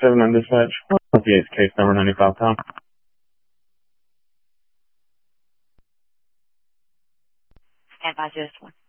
7 on dispatch. Yes, case number 95 Tom. Stand by just one.